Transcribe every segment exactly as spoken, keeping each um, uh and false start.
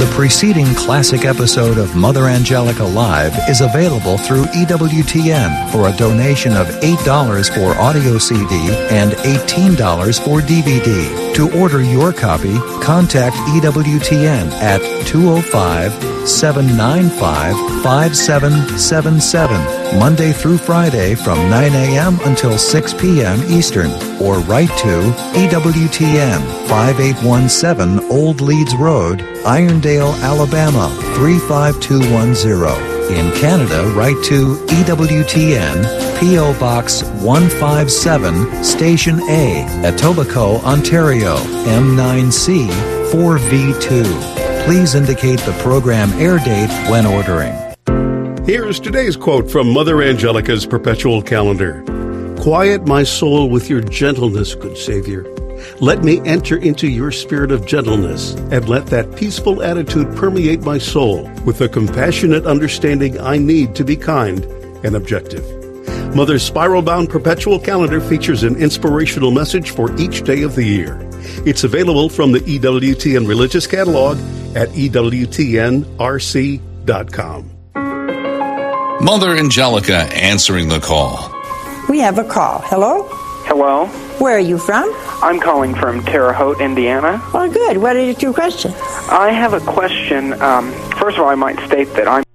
The preceding classic episode of Mother Angelica Live is available through E W T N for a donation of eight dollars for audio C D and eighteen dollars for D V D. To order your copy, contact E W T N at two oh five, seven nine five, five seven seven seven, Monday through Friday from nine a.m. until six p.m. Eastern, or write to E W T N, five eight one seven Old Leeds Road, Irondale, Alabama, three five two one zero. In Canada, write to E W T N, P O Box one five seven, Station A, Etobicoke, Ontario, M nine C four V two. Please indicate the program air date when ordering. Here's today's quote from Mother Angelica's Perpetual Calendar. Quiet my soul with your gentleness, good Savior. Let me enter into your spirit of gentleness, and let that peaceful attitude permeate my soul with the compassionate understanding I need to be kind and objective. Mother's spiral-bound Perpetual Calendar features an inspirational message for each day of the year. It's available from the E W T N Religious Catalog at E W T N R C dot com. Mother Angelica answering the call. We have a call. Hello? Hello? Where are you from? I'm calling from Terre Haute, Indiana. Well, good. What are your two questions? I have a question. Um, first of all, I might state that I'm...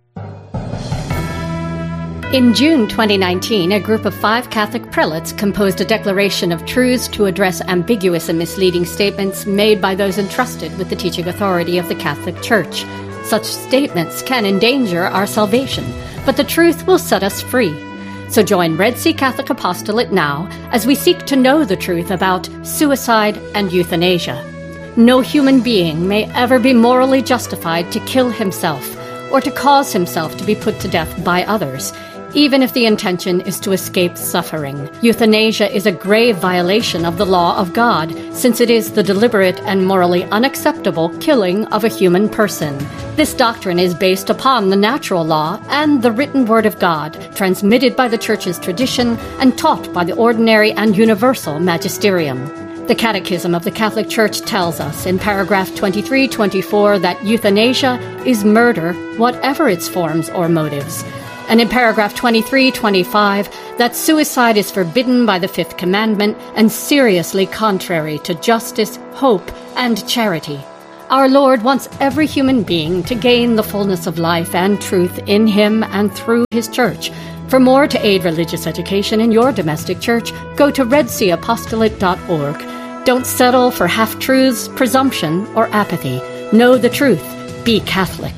In June twenty nineteen, a group of five Catholic prelates composed a declaration of truths to address ambiguous and misleading statements made by those entrusted with the teaching authority of the Catholic Church. Such statements can endanger our salvation, but the truth will set us free. So join Red Sea Catholic Apostolate now as we seek to know the truth about suicide and euthanasia. No human being may ever be morally justified to kill himself or to cause himself to be put to death by others, even if the intention is to escape suffering. Euthanasia is a grave violation of the law of God, since it is the deliberate and morally unacceptable killing of a human person. This doctrine is based upon the natural law and the written word of God, transmitted by the Church's tradition and taught by the ordinary and universal magisterium. The Catechism of the Catholic Church tells us in paragraph twenty-three twenty-four that euthanasia is murder, whatever its forms or motives. And in paragraph twenty-three twenty-five, that suicide is forbidden by the Fifth Commandment and seriously contrary to justice, hope, and charity. Our Lord wants every human being to gain the fullness of life and truth in Him and through His Church. For more to aid religious education in your domestic church, go to red sea apostolate dot org. Don't settle for half-truths, presumption, or apathy. Know the truth. Be Catholic.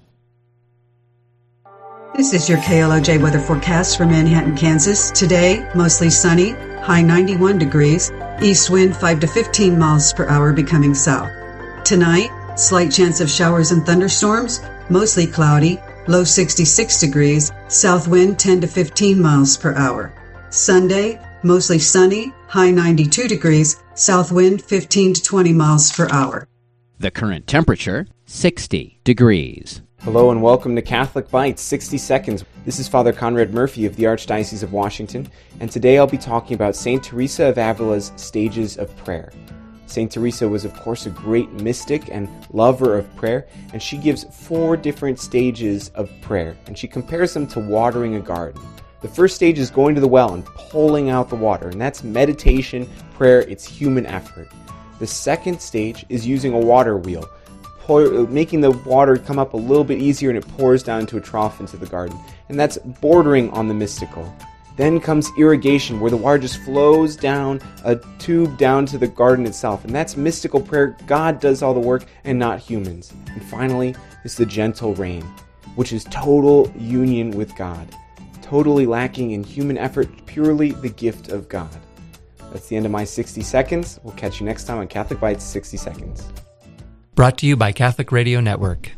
This is your K L O J weather forecast for Manhattan, Kansas. Today, mostly sunny, high ninety-one degrees, east wind five to fifteen miles per hour becoming south. Tonight, slight chance of showers and thunderstorms, mostly cloudy, low sixty-six degrees, south wind ten to fifteen miles per hour. Sunday, mostly sunny, high ninety-two degrees, south wind fifteen to twenty miles per hour. The current temperature, sixty degrees. Hello and welcome to Catholic Bites, sixty seconds. This is Father Conrad Murphy of the Archdiocese of Washington, and today I'll be talking about Saint Teresa of Avila's stages of prayer. Saint Teresa was, of course, a great mystic and lover of prayer, and she gives four different stages of prayer, and she compares them to watering a garden. The first stage is going to the well and pulling out the water, and that's meditation, prayer, it's human effort. The second stage is using a water wheel, making the water come up a little bit easier, and it pours down into a trough into the garden. And that's bordering on the mystical. Then comes irrigation, where the water just flows down a tube down to the garden itself. And that's mystical prayer. God does all the work and not humans. And finally is the gentle rain, which is total union with God. Totally lacking in human effort, purely the gift of God. That's the end of my sixty seconds. We'll catch you next time on Catholic Bites sixty seconds. Brought to you by Catholic Radio Network.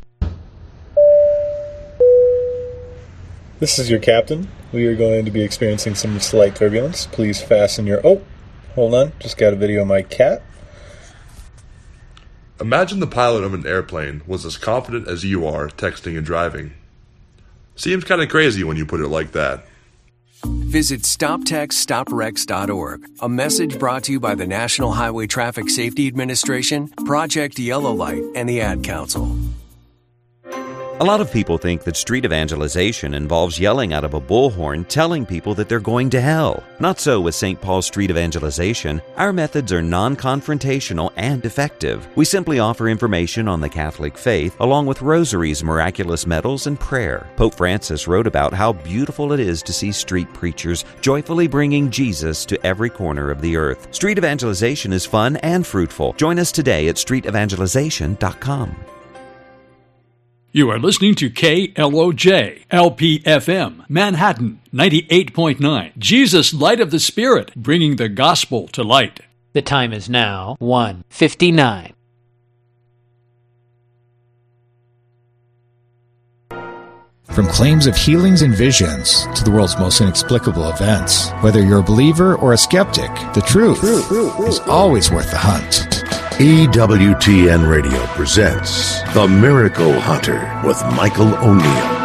This is your captain. We are going to be experiencing some slight turbulence. Please fasten your... Oh, hold on. Just got a video of my cat. Imagine the pilot of an airplane was as confident as you are texting and driving. Seems kind of crazy when you put it like that. Visit stop text stop wrecks dot org. A message brought to you by the National Highway Traffic Safety Administration, Project Yellow Light, and the Ad Council. A lot of people think that street evangelization involves yelling out of a bullhorn telling people that they're going to hell. Not so with Saint Paul Street Evangelization. Our methods are non-confrontational and effective. We simply offer information on the Catholic faith along with rosaries, miraculous medals, and prayer. Pope Francis wrote about how beautiful it is to see street preachers joyfully bringing Jesus to every corner of the earth. Street evangelization is fun and fruitful. Join us today at street evangelization dot com. You are listening to K L O J, L P F M, Manhattan, ninety-eight point nine. Jesus, Light of the Spirit, bringing the gospel to light. The time is now one fifty-nine. From claims of healings and visions to the world's most inexplicable events, whether you're a believer or a skeptic, the truth is always worth the hunt. E W T N Radio presents The Miracle Hunter with Michael O'Neill.